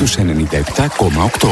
στους 97,8.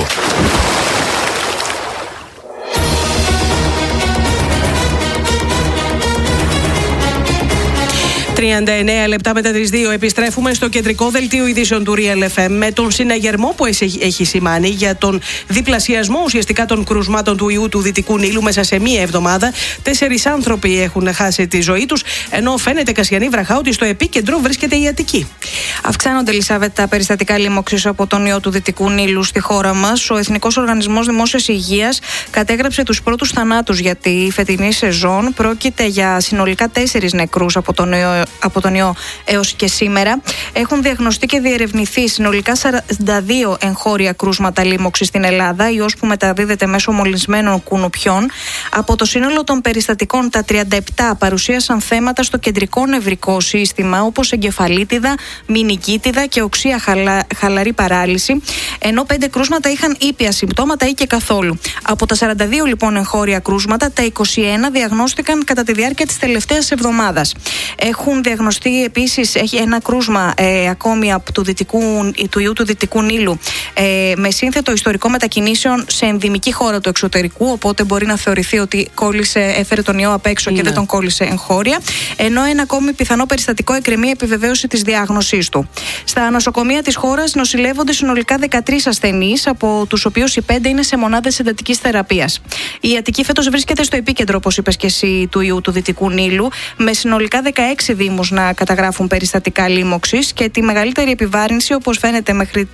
39 λεπτά μετά τις 2 επιστρέφουμε στο κεντρικό δελτίο ειδήσεων του Real FM με τον συναγερμό που έχει σημάνει για τον διπλασιασμό ουσιαστικά των κρούσματων του ιού του Δυτικού Νείλου μέσα σε μία εβδομάδα. 4 άνθρωποι έχουν χάσει τη ζωή τους, ενώ φαίνεται, Κασιανή Βραχά, ότι στο επίκεντρο βρίσκεται η Αττική. Αυξάνονται, Ελισάβετ, τα περιστατικά λοιμώξης από τον ιό του Δυτικού Νείλου στη χώρα μας. Ο Εθνικός Οργανισμός Δημόσιας Υγείας κατέγραψε τους πρώτους θανάτους για τη φετινή σεζόν. Πρόκειται για συνολικά 4 νεκρούς από τον ιό έως και σήμερα. Έχουν διαγνωστεί και διερευνηθεί συνολικά 42 εγχώρια κρούσματα λοίμωξης στην Ελλάδα, ιός που μεταδίδεται μέσω μολυσμένων κουνουπιών. Από το σύνολο των περιστατικών, τα 37 παρουσίασαν θέματα στο κεντρικό νευρικό σύστημα, όπως εγκεφαλίτιδα, μηνικίτιδα και οξεία χαλαρή παράλυση, ενώ 5 κρούσματα είχαν ήπια συμπτώματα ή και καθόλου. Από τα 42 λοιπόν εγχώρια κρούσματα, τα 21 διαγνώστηκαν κατά τη διάρκεια της τελευταίας εβδομάδας. Έχουν διαγνωστεί επίσης ένα κρούσμα ακόμη από του ιού του Δυτικού Νείλου με σύνθετο ιστορικό μετακινήσεων σε ενδυμική χώρα του εξωτερικού, οπότε μπορεί να θεωρηθεί ότι έφερε τον ιό απ' έξω και δεν τον κόλλησε εγχώρια, ενώ ένα ακόμη πιθανό περιστατικό εκκρεμεί επιβεβαίωση της διάγνωσής του. Στα νοσοκομεία της χώρας νοσηλεύονται συνολικά 13 ασθενείς, από τους οποίους οι 5 είναι σε μονάδες εντατικής θεραπείας. Η Αττική φέτος βρίσκεται στο επίκεντρο, όπως είπες και εσύ, του ιού του Δυτικού Νείλου, με συνολικά 16 δήμους να καταγράφουν περιστατικά λοίμωξης, και τη μεγαλύτερη επιβάρυνση, όπως φαίνεται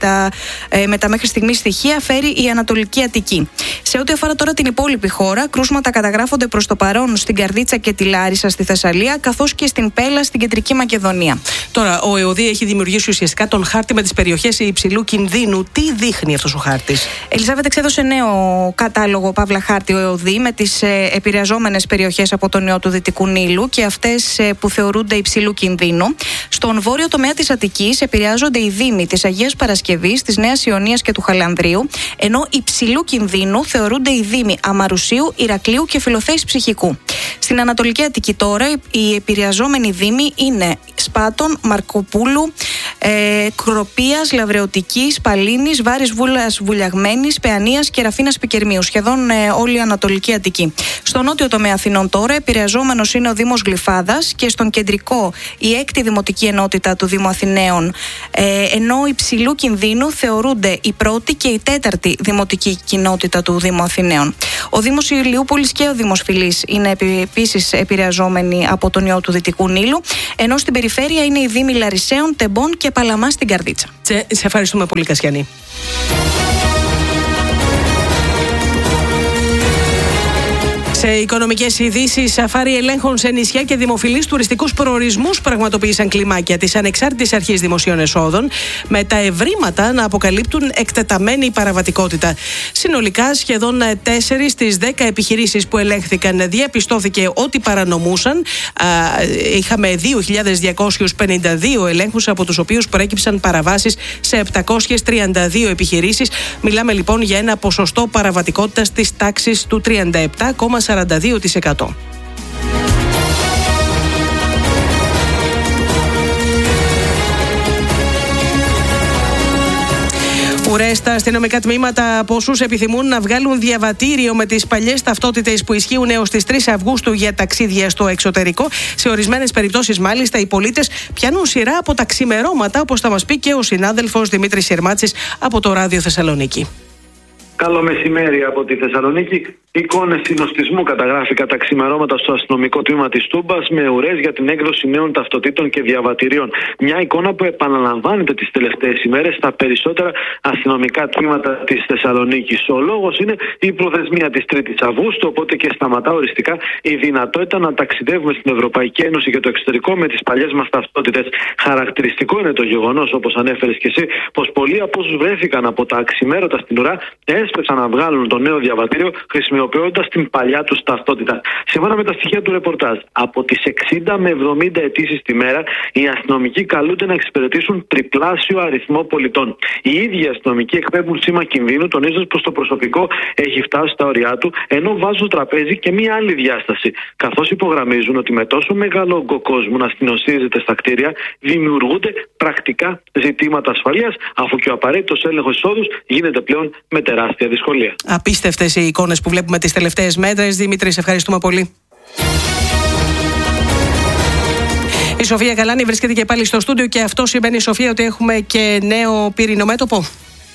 με τα μέχρι στιγμής στοιχεία, φέρει η Ανατολική Αττική. Σε ό,τι αφορά τώρα την υπόλοιπη χώρα, κρούσματα καταγράφονται προς το παρόν στην Καρδίτσα και τη Λάρισα στη Θεσσαλία, καθώς και στην Πέλα στην Κεντρική Μακεδονία. Τώρα, ο ΕΟΔΗ έχει δημιουργήσει ουσιαστικά τον χάρτη με τις περιοχές υψηλού κινδύνου. Τι δείχνει αυτός ο χάρτης? Ελισάβετ, εξέδωσε νέο κατάλογο, παύλα χάρτη, ο ΕΟΔΗ, με τις επηρεαζόμενες περιοχές από τον ιό του Δυτικού Νείλου και αυτές που θεωρούνται υψηλού κινδύνου. Στον βόρειο τομέα της Αττικής επηρεάζονται οι δήμοι της Αγίας Παρασκευής, της Νέας Ιωνίας και του Χαλανδρίου, ενώ υψηλού κινδύνου θεωρούνται οι δήμοι Αμαρουσίου, Ηρακλείου και Φιλοθέης Ψυχικού. Στην Ανατολική Αττική τώρα οι επηρεαζόμενοι δήμοι είναι Σπάτων, Μαρκοπούλου, Κροπίας, Λαβρεωτικής, Παλίνης, Βάρης Βούλας Βουλιαγμένης, Παιανίας και Ραφίνας Πικερμίου. Σχεδόν όλη η Ανατολική Αττική. Στο νότιο τομέα Αθηνών τώρα επηρεαζόμενος είναι ο Δήμος Γλυφάδας, και στον κεντρικό η 6η Δημοτική Ενότητα του Δήμου Αθηναίων, ενώ υψηλού κινδύνου θεωρούνται η 1η και η 4η Δημοτική Κοινότητα του Δήμου Αθηναίων. Ο Δήμος Ηλιούπολης και ο Δήμος Φυλής είναι επίσης επηρεαζόμενοι από τον ιό του Δυτικού Νείλου, ενώ στην περιφέρεια είναι οι δήμοι Λαρισαίων, Τεμπών και Παλαμά στην Καρδίτσα. Σε ευχαριστούμε πολύ, Κασιανή. Σε οικονομικές ειδήσεις, σαφάρι ελέγχων σε νησιά και δημοφιλείς τουριστικούς προορισμούς πραγματοποίησαν κλιμάκια της Ανεξάρτητης Αρχής Δημοσίων Εσόδων, με τα ευρήματα να αποκαλύπτουν εκτεταμένη παραβατικότητα. Συνολικά, σχεδόν 4 στις 10 επιχειρήσεις που ελέγχθηκαν διαπιστώθηκε ότι παρανομούσαν. Είχαμε 2.252 ελέγχους, από τους οποίους προέκυψαν παραβάσεις σε 732 επιχειρήσεις. Μιλάμε λοιπόν για ένα ποσοστό παραβατικότητας της τάξης του 37,42%. Ουρές στα αστυνομικά τμήματα από όσους επιθυμούν να βγάλουν διαβατήριο με τις παλιές ταυτότητες που ισχύουν έως τις 3 Αυγούστου για ταξίδια στο εξωτερικό. Σε ορισμένες περιπτώσεις, μάλιστα, οι πολίτες πιάνουν σειρά από τα ξημερώματα, όπως θα μας πει και ο συνάδελφος Δημήτρης Σερμάτσης από το Ράδιο Θεσσαλονίκη. Καλό μεσημέρι από τη Θεσσαλονίκη. Εικόνες συνοστισμού καταγράφει κατά ξημερώματα στο αστυνομικό τμήμα της Τούμπας, με ουρές για την έκδοση νέων ταυτοτήτων και διαβατηρίων. Μια εικόνα που επαναλαμβάνεται τις τελευταίες ημέρες στα περισσότερα αστυνομικά τμήματα της Θεσσαλονίκης. Ο λόγος είναι η προθεσμία της 3ης Αυγούστου, οπότε και σταματά οριστικά η δυνατότητα να ταξιδεύουμε στην Ευρωπαϊκή Ένωση και το εξωτερικό με τις παλιές μας ταυτότητες. Χαρακτηριστικό είναι το γεγονός, όπως ανέφερες και εσύ, πως πολλοί από όσους βρέθηκαν από τα ξημέρωτα στην ουρά έσπευσαν να βγάλουν το νέο διαβατήριο χρησιμοποιώντας ομοιοποιώντας την παλιά τους ταυτότητα. Σύμφωνα με τα στοιχεία του ρεπορτάζ, από τις 60 με 70 αιτήσεις τη μέρα, οι αστυνομικοί καλούνται να εξυπηρετήσουν τριπλάσιο αριθμό πολιτών. Οι ίδιοι αστυνομικοί εκπέμπουν σήμα κινδύνου, τονίζοντας πως το προσωπικό έχει φτάσει στα όρια του, ενώ βάζουν στο τραπέζι και μία άλλη διάσταση. Καθώς υπογραμμίζουν ότι με τόσο μεγάλο όγκο κόσμου να αστυνοσίζεται στα κτίρια, δημιουργούνται πρακτικά ζητήματα ασφαλείας, αφού και ο απαραίτητος έλεγχος εισόδους γίνεται πλέον με τεράστια δυσκολία. Απίστευτες οι εικόνες που βλέπουμε τις τελευταίες μέρες. Δημήτρη, σε ευχαριστούμε πολύ. Η Σοφία Καλάνη βρίσκεται και πάλι στο στούντιο και αυτό σημαίνει, Σοφία, ότι έχουμε και νέο πυρηνικό μέτωπο.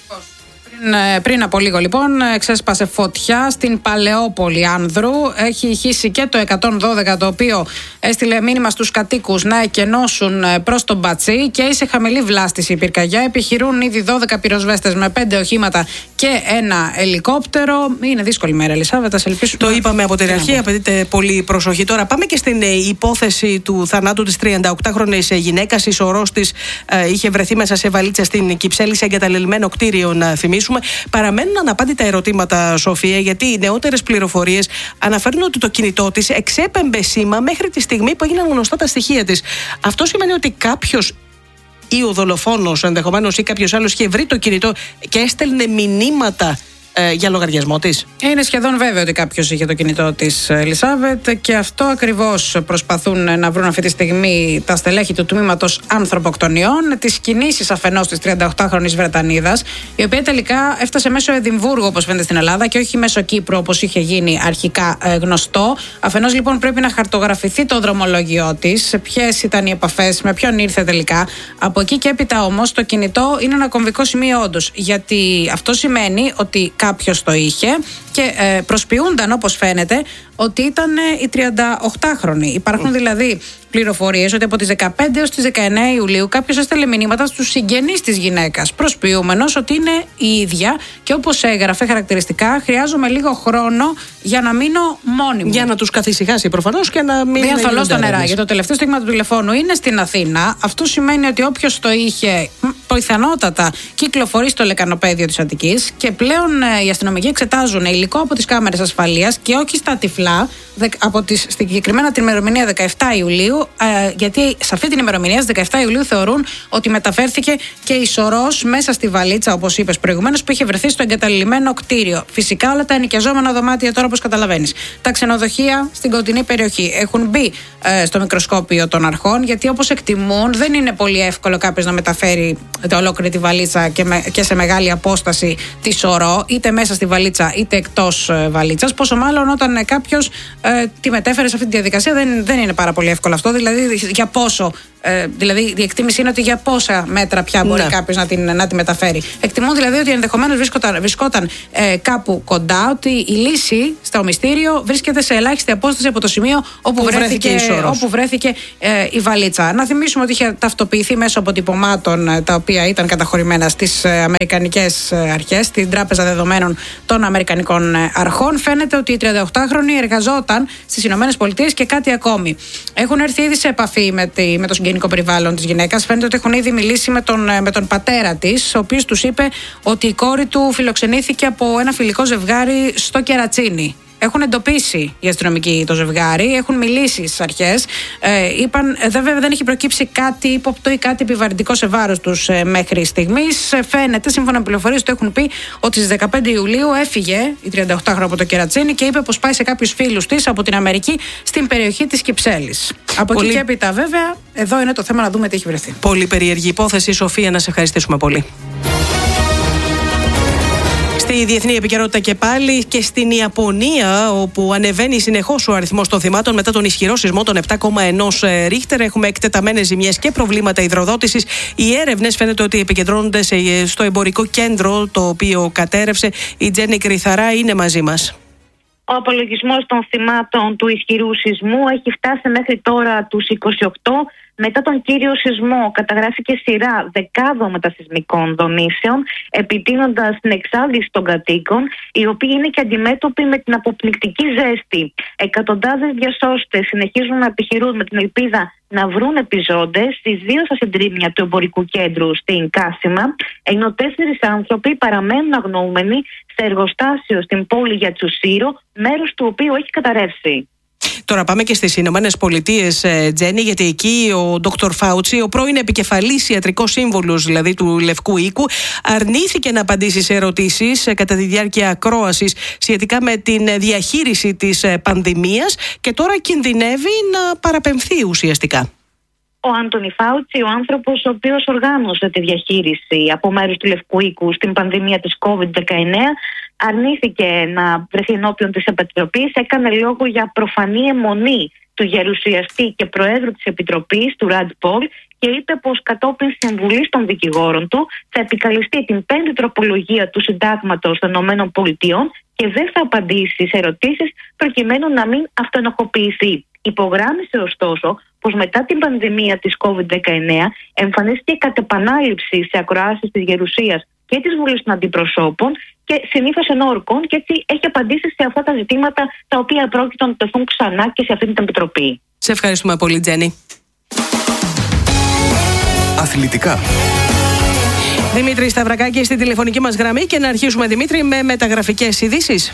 Πριν από λίγο λοιπόν ξέσπασε φωτιά στην Παλαιόπολη Άνδρου. Έχει χύσει και το 112, το οποίο έστειλε μήνυμα στους κατοίκους να εκενώσουν προς τον Πατσί, και σε χαμηλή βλάστηση η πυρκαγιά. Επιχειρούν ήδη 12 πυροσβέστες με 5 οχήματα και ένα ελικόπτερο. Είναι δύσκολη μέρα, Ελισάβετα. Το είπαμε από την αρχή, απαιτείται πολύ προσοχή. Τώρα πάμε και στην υπόθεση του θανάτου της 38χρονης γυναίκας. Η σωρός της είχε βρεθεί μέσα σε βαλίτσα στην Κυψέλη, σε εγκαταλελειμμένο κτίριο, να θυμίσουμε. Παραμένουν αναπάντητα ερωτήματα, Σοφία, γιατί οι νεότερες πληροφορίες αναφέρουν ότι το κινητό της εξέπεμπε σήμα μέχρι τη στιγμή που έγιναν γνωστά τα στοιχεία της. Αυτό σημαίνει ότι κάποιος, ή ο δολοφόνος ενδεχομένως ή κάποιος άλλος, είχε βρει το κινητό και έστελνε μηνύματα για λογαριασμό της. Είναι σχεδόν βέβαιο ότι κάποιος είχε το κινητό της, Ελισάβετ, και αυτό ακριβώς προσπαθούν να βρουν αυτή τη στιγμή τα στελέχη του τμήματος ανθρωποκτονιών. Τις κινήσεις αφενός της 38χρονης Βρετανίδας, η οποία τελικά έφτασε μέσω Εδιμβούργου, όπως φαίνεται, στην Ελλάδα, και όχι μέσω Κύπρου, όπως είχε γίνει αρχικά γνωστό. Αφενός λοιπόν πρέπει να χαρτογραφηθεί το δρομολόγιό της, ποιες ήταν οι επαφές, με ποιον ήρθε τελικά. Από εκεί και έπειτα όμως το κινητό είναι ένα κομβικό σημείο όντως, γιατί αυτό σημαίνει ότι κάποιος το είχε και προσποιούνταν, όπως φαίνεται, ότι ήταν η 38χρονη. Υπάρχουν δηλαδή πληροφορίες ότι από τις 15 έως τις 19 Ιουλίου κάποιος έστελε μηνύματα στους συγγενείς της γυναίκας, προσποιούμενος ότι είναι η ίδια, και όπως έγραφε χαρακτηριστικά, χρειάζομαι λίγο χρόνο για να μείνω μόνη μου. Για να τους καθησυχάσει προφανώς και να μην θολώ στα νερά. Για το τελευταίο στίγμα του τηλεφώνου είναι στην Αθήνα. Αυτό σημαίνει ότι όποιος το είχε, πιθανότατα κυκλοφορεί στο λεκανοπέδιο της Αττικής, και πλέον οι αστυνομικοί εξετάζουν υλικό από τις κάμερες ασφαλείας και όχι στα τυφλά, στην συγκεκριμένα την ημερομηνία 17 Ιουλίου, γιατί σε αυτή την ημερομηνία, στις 17 Ιουλίου, θεωρούν ότι μεταφέρθηκε και η σωρός μέσα στη βαλίτσα, όπως είπες προηγουμένως, που είχε βρεθεί στο εγκαταλειμμένο κτίριο. Φυσικά όλα τα ενοικιαζόμενα δωμάτια τώρα, όπως καταλαβαίνεις. Τα ξενοδοχεία στην κοντινή περιοχή έχουν μπει στο μικροσκόπιο των αρχών, γιατί όπως εκτιμούν, δεν είναι πολύ εύκολο κάποιος να μεταφέρει ολόκληρη τη βαλίτσα και σε μεγάλη απόσταση τη σωρό, είτε μέσα στη βαλίτσα είτε εκτός βαλίτσας. Πόσο μάλλον όταν κάποιος τη μετέφερε σε αυτή τη διαδικασία, δεν είναι πάρα πολύ εύκολο αυτό. Δηλαδή, για πόσο. Δηλαδή, η εκτίμηση είναι ότι για πόσα μέτρα πια μπορεί κάποιος να τη μεταφέρει. Εκτιμούν δηλαδή ότι ενδεχομένως βρισκόταν κάπου κοντά, ότι η λύση στο μυστήριο βρίσκεται σε ελάχιστη απόσταση από το σημείο όπου βρέθηκε η βαλίτσα. Να θυμίσουμε ότι είχε ταυτοποιηθεί μέσω αποτυπωμάτων τα οποία ήταν καταχωρημένα στις αμερικανικές αρχές, στην Τράπεζα Δεδομένων των Αμερικανικών Αρχών. Φαίνεται ότι η 38χρονη εργαζόταν στις ΗΠΑ και κάτι ακόμη. Έχουν έρθει ήδη σε επαφή με το συγγενικό περιβάλλον της γυναίκας. Φαίνεται ότι έχουν ήδη μιλήσει με τον πατέρα της, ο οποίος τους είπε ότι η κόρη του φιλοξενήθηκε από ένα φιλικό ζευγάρι στο Κερατσίνι. Έχουν εντοπίσει οι αστυνομικοί το ζευγάρι, έχουν μιλήσει στις αρχές. Είπαν, βέβαια δεν έχει προκύψει κάτι ύποπτο ή κάτι επιβαρυντικό σε βάρος τους μέχρι στιγμής. Φαίνεται, σύμφωνα με πληροφορίες, το έχουν πει ότι στις 15 Ιουλίου έφυγε η 38χρονη από το Κερατσίνι και είπε πως πάει σε κάποιους φίλους της από την Αμερική στην περιοχή της Κυψέλης. Από εκεί και έπειτα, βέβαια, εδώ είναι το θέμα να δούμε τι έχει βρεθεί. Πολύ περίεργη υπόθεση. Σοφία, να σε ευχαριστήσουμε πολύ. Στη διεθνή επικαιρότητα και πάλι, και στην Ιαπωνία, όπου ανεβαίνει συνεχώς ο αριθμός των θυμάτων μετά τον ισχυρό σεισμό των 7,1 Ρίχτερ. Έχουμε εκτεταμένες ζημιές και προβλήματα υδροδότησης. Οι έρευνες φαίνεται ότι επικεντρώνονται στο εμπορικό κέντρο το οποίο κατέρευσε. Η Τζέννη Κρυθαρά είναι μαζί μας. Ο απολογισμός των θυμάτων του ισχυρού σεισμού έχει φτάσει μέχρι τώρα τους 28. μετά τον κύριο σεισμό καταγράφηκε σειρά δεκάδων μετασεισμικών δονήσεων, επιτείνοντας την εξάντληση των κατοίκων, οι οποίοι είναι και αντιμέτωποι με την αποπληκτική ζέστη. Εκατοντάδες διασώστες συνεχίζουν να επιχειρούν με την ελπίδα να βρουν επιζώντες, ιδίως στα συντρίμμια του εμπορικού κέντρου στην Κάσιμα, ενώ 4 άνθρωποι παραμένουν αγνοούμενοι σε εργοστάσιο στην πόλη Γιατσουσίρο, μέρος του οποίου έχει καταρρεύσει. Τώρα πάμε και στις Ηνωμένες Πολιτείες, Τζέννη, γιατί εκεί ο Dr. Fauci, ο πρώην επικεφαλής ιατρικός σύμβουλος δηλαδή του Λευκού Οίκου, αρνήθηκε να απαντήσει σε ερωτήσεις κατά τη διάρκεια ακρόασης σχετικά με την διαχείριση της πανδημίας και τώρα κινδυνεύει να παραπεμφθεί ουσιαστικά. Ο Άντονι Φάουτσι, ο άνθρωπος ο οποίος οργάνωσε τη διαχείριση από μέρους του Λευκού Οίκου στην πανδημία της COVID-19, αρνήθηκε να βρεθεί ενώπιον της Επιτροπής, έκανε λόγο για προφανή αιμονή του γερουσιαστή και προέδρου της Επιτροπής, του Ραντ Πολ, και είπε πως κατόπιν συμβουλής των δικηγόρων του θα επικαλεστεί την 5η τροπολογία του Συντάγματος των ΗΠΑ και δεν θα απαντήσει σε ερωτήσεις προκειμένου να μην αυτοενοχοποιηθεί. Υπογράμμισε ωστόσο πως μετά την πανδημία της COVID-19 εμφανίστηκε κατ' επανάληψη σε ακροάσεις της Γερουσίας και της Βουλής των Αντιπροσώπων και συνήθως ενόρκων, και έτσι έχει απαντήσει σε αυτά τα ζητήματα τα οποία πρόκειται να τεθούν ξανά και σε αυτή την επιτροπή. Σε ευχαριστούμε πολύ, Τζέννη. Αθλητικά. Δημήτρη Σταυρακάκη στη τηλεφωνική μας γραμμή, και να αρχίσουμε, Δημήτρη, με μεταγραφικές ειδήσεις.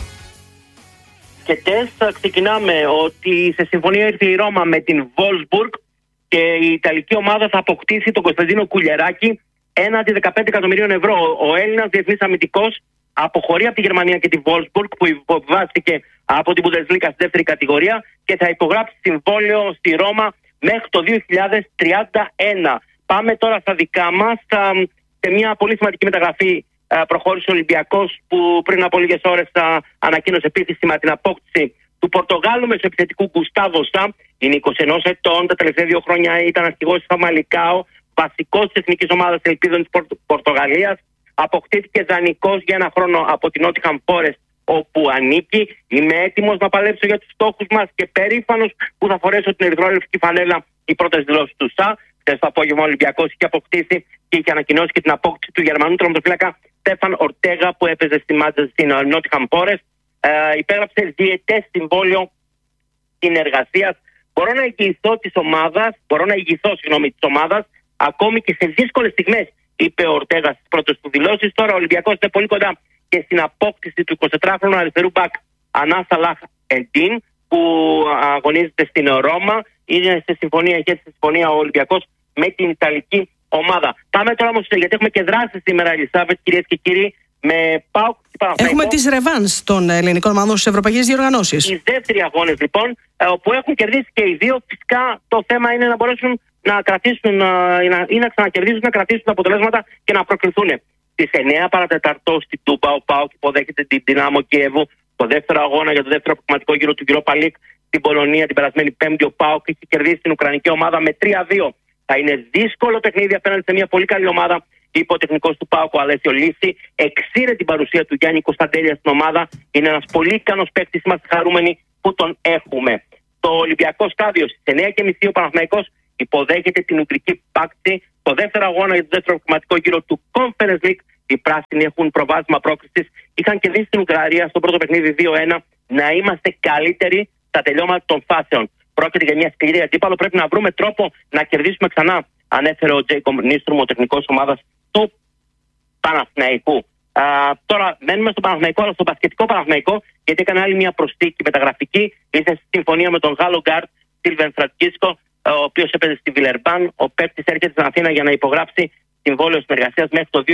Ξεκινάμε ότι σε συμφωνία ήρθε η Ρώμα με την Wolfsburg και η Ιταλική ομάδα θα αποκτήσει τον Κωνσταντίνο Κουλιεράκη έναντι 15 εκατομμυρίων ευρώ. Ο Έλληνας διεθνής αμυντικός αποχωρεί από τη Γερμανία και τη Wolfsburg, που υποβάστηκε από την Bundesliga στη δεύτερη κατηγορία, και θα υπογράψει συμβόλαιο στη Ρώμα μέχρι το 2031. Πάμε τώρα στα δικά μας. Σε μια πολύ σημαντική μεταγραφή προχώρησε ο Ολυμπιακός, που πριν από λίγες ώρες ανακοίνωσε επίσημα την απόκτηση του Πορτογάλου μεσοεπιθετικού Γκουστάβο Σα. Είναι 21 ετών, τα τελευταία 2 χρόνια ήταν αρχηγός της Φαμαλικάο, βασικός της εθνικής ομάδας ελπίδων της Πορτογαλίας. Αποκτήθηκε δανεικός για 1 χρόνο από την Νότιχαμ Φόρεστ, όπου ανήκει. Είμαι έτοιμος να παλέψω για τους στόχους μας και περήφανος που θα φορέσω την ερυθρόλευκη φανέλα. Οι πρώτες δηλώσεις του Σα. Χθες το απόγευμα ο Ολυμπιακός είχε αποκτήσει και είχε ανακοινώσει και την απόκτηση του Γερμανού τερματοφύλακα Στέφαν Ορτέγα, που έπαιζε στην Νότιχαμ Φόρεστ. Υπέγραψε διετές συμβόλαιο συνεργασίας. Μπορώ να ηγηθώ της ομάδας, ακόμη και σε δύσκολες στιγμές, είπε ο Ορτέγα στις πρώτες του δηλώσεις. Τώρα ο Ολυμπιακός είναι πολύ κοντά και στην απόκτηση του 24χρονου αριστερού μπακ Ανά Σαλάχ Εντίν, που αγωνίζεται στην Ρώμα. Είναι σε συμφωνία ο Ολυμπιακός με την Ιταλική ομάδα. Πάμε τώρα όμως, γιατί έχουμε και δράσεις σήμερα, Ελισάβετ, κυρίες και κύριοι, με ΠΑΟΚ και Παναθηναϊκό. Έχουμε τις ρεβάνς των ελληνικών ομάδων στις ευρωπαϊκές διοργανώσεις. Οι δεύτεροι αγώνες λοιπόν, όπου έχουν κερδίσει και οι δύο. Φυσικά το θέμα είναι να μπορέσουν να κρατήσουν ή να ξανακερδίσουν, να κρατήσουν τα αποτελέσματα και να προκριθούν. Στις 9 παρατεταρτό στην Τούμπα, ο ΠΑΟΚ υποδέχεται την Δυνάμο Κιέβου. Το δεύτερο αγώνα για το δεύτερο προκριματικό γύρο του Europa League στην Πολωνία την περασμένη Πέμπτη, ο ΠΑΟΚ έχει κερδίσει την Ουκρανική ομάδα με 3-2. Θα είναι δύσκολο παιχνίδι απέναντι σε μια πολύ καλή ομάδα. Είπε ο τεχνικός του ΠΑΟΚ, ο Αλέσιο Λύση. Εξήρε την παρουσία του Γιάννη Κωνσταντέλια στην ομάδα. Είναι ένας πολύ ικανός παίκτης. Είμαστε χαρούμενοι που τον έχουμε. Το Ολυμπιακό στάδιο στις 9:30 ο Παναθηναϊκός υποδέχεται την Ουγγρική Πάξη. Το δεύτερο αγώνα για το δεύτερο προκριματικό γύρο του Conference League. Οι πράσινοι έχουν προβάδισμα πρόκρισης. Είχαν κερδίσει την Ουγγαρία στο πρώτο παιχνίδι 2-1. Να είμαστε καλύτεροι στα τελειώματα των φάσεων. Πρόκειται για μια σκληρή αντίπαλο. Πρέπει να βρούμε τρόπο να κερδίσουμε ξανά, ανέφερε ο Τζέικομ Νίστρουμ, ο τεχνικός ομάδας του Παναθηναϊκού. Τώρα μένουμε στο Παναθηναϊκό, αλλά στο μπασκετικό Παναθηναϊκό, γιατί έκανε άλλη μια προσθήκη μεταγραφική. Ήρθε στη συμφωνία με τον Γάλλο γκάρτ Σίλβεν Φραντσκίσκο, ο οποίος έπαιζε στη Βιλερμπάν. Ο παίκτης έρχεται στην Αθήνα για να υπογράψει συμβόλαιο συνεργασίας μέχρι το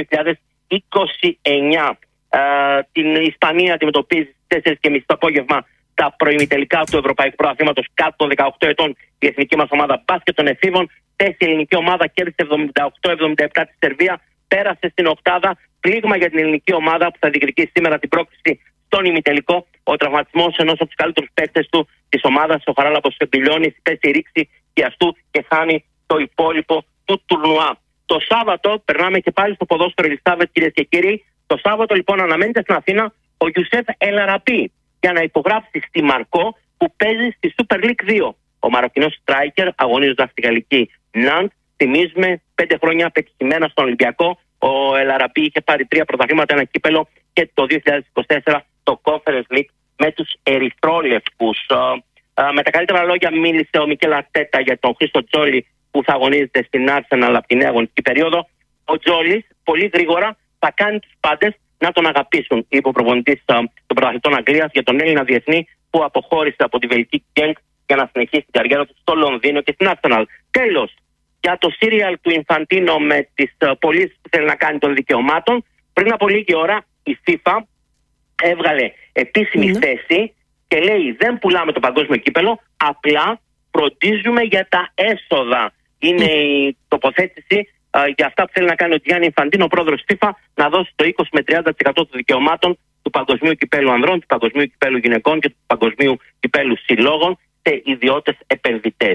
2029. Την Ισπανία αντιμετωπίζει στις 4:30 το απόγευμα τα προημιτελικά του Ευρωπαϊκού Πρωταθλήματος κάτω των 18 ετών. Η εθνική μας ομάδα μπάσκετ των εφήβων. Η ελληνική ομάδα κέρδισε 78-77 τη Σερβία. Πέρασε στην οκτάδα. Πλήγμα για την ελληνική ομάδα που θα διεκδικήσει σήμερα την πρόκριση στον ημιτελικό. Ο τραυματισμός ενός από τους καλύτερους παίκτες του της ομάδας, ο Χαράλαμπος Εμπιλιώνης, πέσει ρήξη και αυτού και χάνει το υπόλοιπο του τουρνουά. Το Σάββατο περνάμε και πάλι στο ποδόσφαιρο, Ελισάβετ, κυρίες και κύριοι. Το Σάββατο λοιπόν αναμένεται στην Αθήνα ο Γιουσέφ Ελαραπή για να υπογράψει στη Μαρκό, που παίζει στη Super League 2. Ο Μαροκινός στράικερ αγωνίζοντας στη γαλλική Ναντ. Θυμίζουμε 5 χρόνια πετυχημένα στον Ολυμπιακό. Ο Ελαραμπή είχε πάρει 3 πρωταθλήματα, ένα κύπελο και το 2024 το Conference League με τους ερυθρόλευκους. Με τα καλύτερα λόγια μίλησε ο Μικέλ Αρτέτα για τον Χρήστο Τζόλι που θα αγωνίζεται στην Arsenal από τη νέα αγωνιστική περίοδο. Ο Τζόλις πολύ γρήγορα θα κάνει τους πάντες να τον αγαπήσουν, είπε ο προπονητής των πρωταθλητών Αγγλίας για τον Έλληνα διεθνή που αποχώρησε από τη βελγική Genk για να συνεχίσει την καριέρα του στο Λονδίνο και στην Arsenal. Τέλος, για το σύριαλ του Ινφαντίνο με τις πωλήσεις που θέλει να κάνει των δικαιωμάτων, πριν από λίγη ώρα η FIFA έβγαλε επίσημη θέση και λέει δεν πουλάμε το παγκόσμιο κύπελο, απλά φροντίζουμε για τα έσοδα. Είναι η τοποθέτηση για αυτά που θέλει να κάνει ο Γιάννη Ινφαντίνο, ο πρόεδρος της FIFA, να δώσει το 20 με 30% των δικαιωμάτων του παγκοσμίου κυπέλου ανδρών, του παγκοσμίου κυπέλου γυναικών και του παγκοσμίου κυπέλου συλλόγων σε ιδιώτες επενδυτές.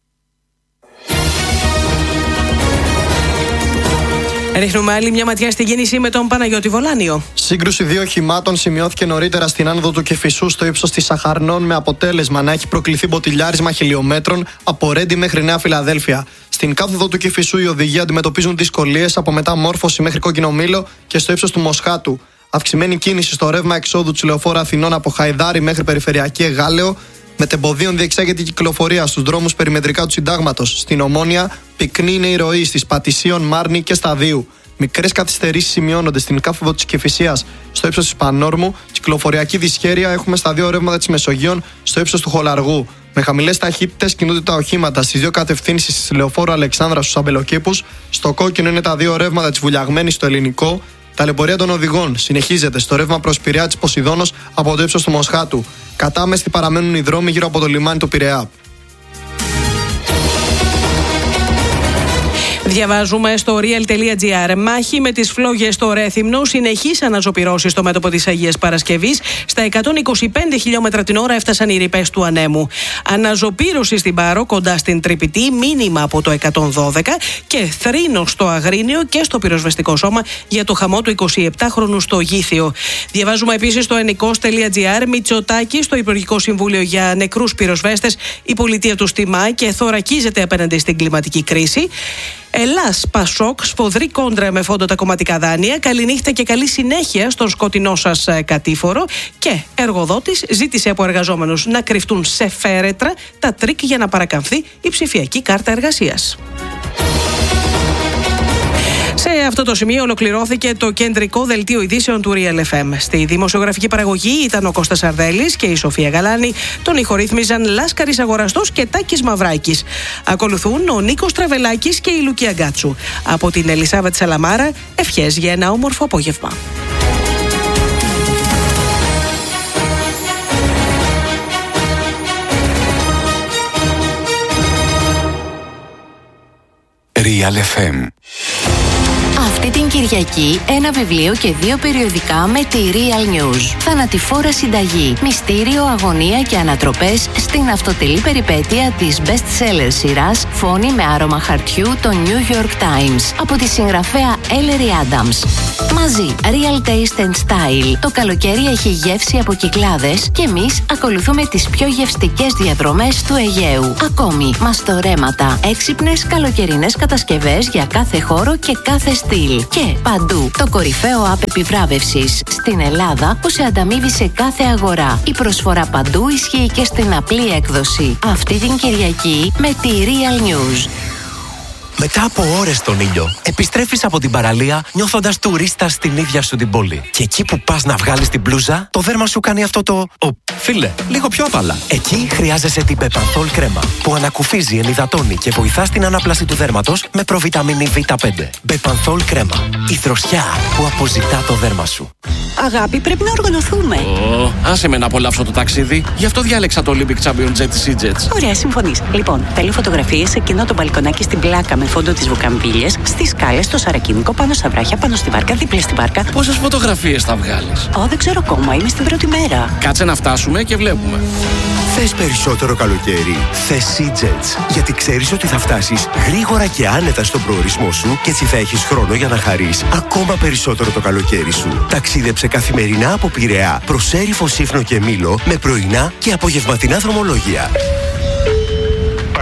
Ρίχνουμε άλλη μια ματιά στην κίνηση με τον Παναγιώτη Βολάνιο. Σύγκρουση 2 οχημάτων σημειώθηκε νωρίτερα στην άνοδο του Κηφισού στο ύψος της Σαχαρνών, με αποτέλεσμα να έχει προκληθεί μποτιλιάρισμα χιλιόμετρων από Ρέντι μέχρι Νέα Φιλαδέλφια. Στην κάθοδο του Κηφισού οι οδηγοί αντιμετωπίζουν δυσκολίες από μεταμόρφωση μέχρι Κόκκινο Μήλο και στο ύψος του Μοσχάτου. Αυξημένη κίνηση στο ρεύμα εξόδου της λεωφόρου Αθηνών από Χαϊδάρι μέχρι Περιφερειακή Εγάλεο. Μετεμποδίων διεξάγεται η κυκλοφορία στους δρόμους περιμετρικά του Συντάγματος. Στην Ομόνια, πυκνή είναι η ροή στις Πατησίων, Μάρνη και Σταδίου. Μικρές καθυστερήσεις σημειώνονται στην κάθοδο της Κηφισίας στο ύψος της Πανόρμου. Κυκλοφοριακή δυσχέρεια έχουμε στα 2 ρεύματα της Μεσογείων στο ύψος του Χολαργού. Με χαμηλές ταχύτητες κινούνται τα οχήματα στις 2 κατευθύνσεις της λεωφόρου Αλεξάνδρα στους Αμπελοκήπους. Στο κόκκινο είναι τα 2 ρεύματα της Βουλιαγμένης στο Ελληνικό. Ταλαιπωρία των οδηγών συνεχίζεται στο ρεύμα προς Πειραιά της Ποσειδώνος από το ύψος του Μοσχάτου. Κατάμεστη παραμένουν οι δρόμοι γύρω από το λιμάνι του Πειραιά. Διαβάζουμε στο real.gr. Μάχη με τις φλόγες στο Ρέθυμνο. Συνεχής αναζωπυρώσεις στο μέτωπο της Αγίας Παρασκευής. Στα 125 χιλιόμετρα την ώρα έφτασαν οι ρηπές του ανέμου. Αναζωπύρωση στην Πάρο κοντά στην Τρυπητή. Μήνυμα από το 112. Και θρήνος στο Αγρίνιο και στο πυροσβεστικό σώμα για το χαμό του 27χρονου στο Γήθιο. Διαβάζουμε επίσης στο ενικός.gr. Μητσοτάκη στο Υπουργικό Συμβούλιο για νεκρούς πυροσβέστες. Η πολιτεία του στιμά και θωρακίζεται απέναντι στην κλιματική κρίση. Ελλάς Πασόκ, σφοδρή κόντρα με φόντο τα κομματικά δάνεια. Καληνύχτα και καλή συνέχεια στον σκοτεινό σας κατήφορο. Και εργοδότης ζήτησε από εργαζόμενους να κρυφτούν σε φέρετρα τα τρίκ για να παρακαμφθεί η ψηφιακή κάρτα εργασίας. Σε αυτό το σημείο ολοκληρώθηκε το κεντρικό δελτίο ειδήσεων του Real FM. Στη δημοσιογραφική παραγωγή ήταν ο Κώστας Αρδέλης και η Σοφία Γαλάνη. Τον ηχορύθμιζαν Λάσκαρης Αγοραστός και Τάκης Μαυράκης. Ακολουθούν ο Νίκος Τραβελάκης και η Λουκία Γκάτσου. Από την Ελισάβετ Σαλαμάρα, ευχές για ένα όμορφο απόγευμα. Real FM. Αυτή την Κυριακή ένα βιβλίο και 2 περιοδικά με τη Real News. Θανατηφόρα συνταγή, μυστήριο, αγωνία και ανατροπές στην αυτοτελή περιπέτεια της best-seller σειράς Φόνη με άρωμα χαρτιού το New York Times από τη συγγραφέα Ellery Adams. Μαζί, Real Taste and Style. Το καλοκαίρι έχει γεύση από Κυκλάδες και εμείς ακολουθούμε τις πιο γευστικές διαδρομές του Αιγαίου. Ακόμη, μαστορέματα, έξυπνες καλοκαιρινές κατασκευές για κάθε χώρο και κάθε στυλ. Και παντού το κορυφαίο app επιβράβευσης στην Ελλάδα που σε ανταμείβει σε κάθε αγορά. Η προσφορά παντού ισχύει και στην απλή έκδοση. Αυτή την Κυριακή με τη Real News. Μετά από ώρες στον ήλιο, επιστρέφεις από την παραλία νιώθοντας τουρίστας στην ίδια σου την πόλη. Και εκεί που πας να βγάλεις την μπλούζα, το δέρμα σου κάνει αυτό το φίλε, λίγο πιο απαλά. Εκεί χρειάζεσαι την Μπεπανθόλ κρέμα, που ανακουφίζει, ενυδατώνει και βοηθά στην ανάπλαση του δέρματος με προβιταμίνη Β5. Μπεπανθόλ κρέμα. Η δροσιά που αποζητά το δέρμα σου. Αγάπη, πρέπει να οργανωθούμε. Άσε με να απολαύσω το ταξίδι. Γι' αυτό διάλεξα το Olympic Champion Jet της EasyJet. Ωραία, συμφωνείς. Λοιπόν, θέλω φωτογραφίες σε εκείνο το μπαλκονάκι στην πλάκα με φόντο τις Βουκαμβίλιες, στις σκάλες, στο Σαρακίνικο, πάνω στα βράχια, πάνω στη βάρκα, δίπλα στη βάρκα. Πόσες φωτογραφίες θα βγάλεις? Δεν ξέρω ακόμα, είμαι στην πρώτη μέρα. Κάτσε να φτάσουμε και βλέπουμε. Θες περισσότερο καλοκαίρι? Θες EasyJet. Γιατί ξέρεις ότι θα φτάσεις γρήγορα και άνετα στον προορισμό σου και έτσι θα έχεις χρόνο για να χαρείς ακόμα περισσότερο το καλοκαίρι σου. Ταξίδεψε καθημερινά από Πειραιά προς Έρυφο, Σύφνο και Μήλο με πρωινά και απογευματινά δρομολόγια.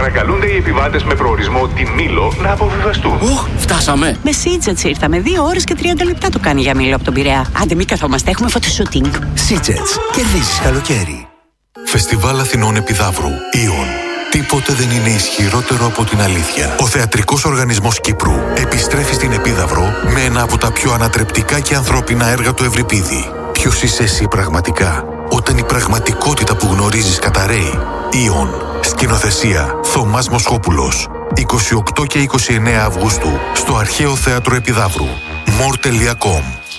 Παρακαλούνται οι επιβάτες με προορισμό τη Μήλο να αποβιβαστούν. Φτάσαμε. Με Σίτζετς ήρθαμε. 2 ώρες και 30 λεπτά το κάνει για Μήλο από τον Πειραιά. Άντε, μην καθόμαστε, έχουμε φωτοσούτινγκ. Σίτζετς. Κερδίζεις καλοκαίρι. Φεστιβάλ Αθηνών Επιδαύρου. Ιον. Τίποτε δεν είναι ισχυρότερο από την αλήθεια. Ο Θεατρικός Οργανισμός Κύπρου επιστρέφει στην Επίδαυρο με ένα από τα πιο ανατρεπτικά και ανθρώπινα έργα του Ευρυπίδη. Ποιος είσαι εσύ πραγματικά, όταν η πραγματικότητα που γνωρίζεις καταρρέει? Ιον. Σκηνοθεσία Θωμάς Μοσχόπουλος. 28 και 29 Αυγούστου στο Αρχαίο Θέατρο Επιδαύρου. more.com